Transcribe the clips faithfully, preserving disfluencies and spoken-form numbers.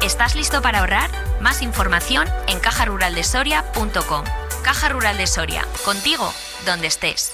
¿Estás listo para ahorrar? Más información en caja rural de soria punto com. Caja Rural de Soria, contigo, donde estés.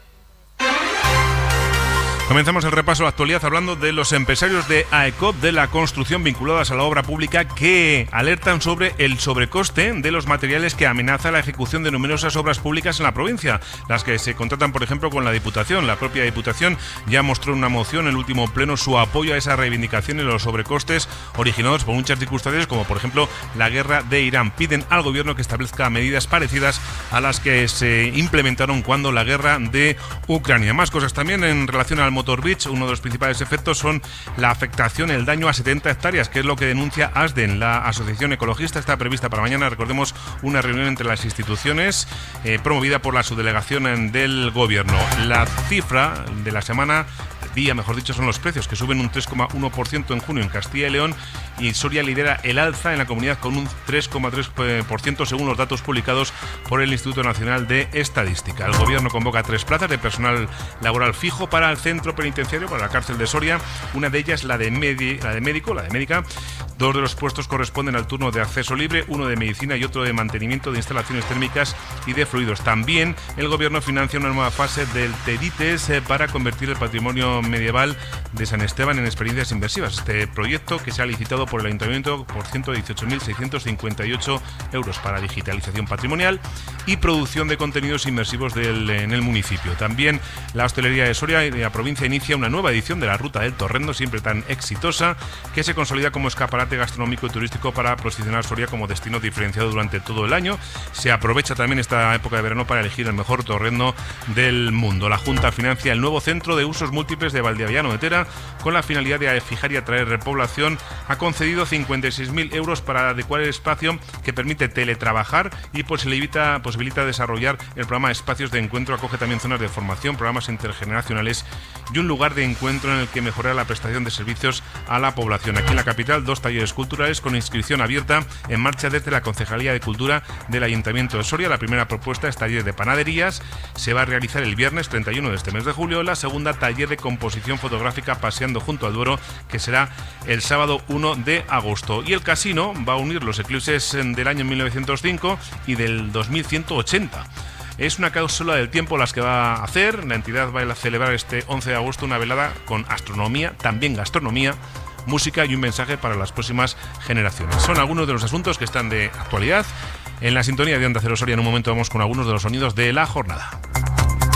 Comenzamos el repaso de la actualidad hablando de los empresarios de AECOP de la construcción vinculadas a la obra pública que alertan sobre el sobrecoste de los materiales que amenaza la ejecución de numerosas obras públicas en la provincia, las que se contratan, por ejemplo, con la Diputación. La propia Diputación ya mostró en una moción en el último pleno su apoyo a esa reivindicación y los sobrecostes originados por muchas circunstancias, como por ejemplo la guerra de Irán. Piden al gobierno que establezca medidas parecidas a las que se implementaron cuando la guerra de Ucrania. Más cosas también en relación al Motor Beach. Uno de los principales efectos son la afectación, el daño a setenta hectáreas, que es lo que denuncia ASDEN. La asociación ecologista está prevista para mañana, recordemos, una reunión entre las instituciones eh, promovida por la subdelegación del gobierno. La cifra de la semana, día mejor dicho, son los precios, que suben un tres coma uno por ciento en junio en Castilla y León, y Soria lidera el alza en la comunidad con un tres coma tres por ciento según los datos publicados por el Instituto Nacional de Estadística. El gobierno convoca tres plazas de personal laboral fijo para el centro penitenciario, para la cárcel de Soria. Una de ellas, la de, medi- la de médico, la de médica. Dos de los puestos corresponden al turno de acceso libre, uno de medicina y otro de mantenimiento de instalaciones térmicas y de fluidos. También el gobierno financia una nueva fase del TEDITES eh, para convertir el patrimonio medieval de San Esteban en experiencias inmersivas. Este proyecto, que se ha licitado por el Ayuntamiento por ciento dieciocho mil seiscientos cincuenta y ocho euros para digitalización patrimonial y producción de contenidos inmersivos del, en el municipio. También la hostelería de Soria y la provincia inicia una nueva edición de la Ruta del Torrendo, siempre tan exitosa, que se consolida como escaparate gastronómico y turístico para posicionar Soria como destino diferenciado durante todo el año. Se aprovecha también esta época de verano para elegir el mejor torrendo del mundo. La Junta financia el nuevo centro de usos múltiples de Valdeavellano de Tera con la finalidad de fijar y atraer población. Ha concedido cincuenta y seis mil euros para adecuar el espacio que permite teletrabajar y posibilita, posibilita desarrollar el programa Espacios de Encuentro. Acoge también zonas de formación, programas intergeneracionales y un lugar de encuentro en el que mejorar la prestación de servicios a la población. Aquí en la capital, dos talleres culturales con inscripción abierta en marcha desde la Concejalía de Cultura del Ayuntamiento de Soria. La primera propuesta es taller de panaderías, se va a realizar el viernes treinta y uno de este mes de julio. La segunda, taller de composición fotográfica paseando junto al Duero, que será el sábado uno de agosto. Y el casino va a unir los eclipses del año mil novecientos cinco y del dos mil ciento ochenta. Es una cápsula del tiempo las que va a hacer. La entidad va a celebrar este once de agosto una velada con astronomía, también gastronomía, música y un mensaje para las próximas generaciones. Son algunos de los asuntos que están de actualidad en la sintonía de Onda Cero Soria. En un momento vamos con algunos de los sonidos de la jornada.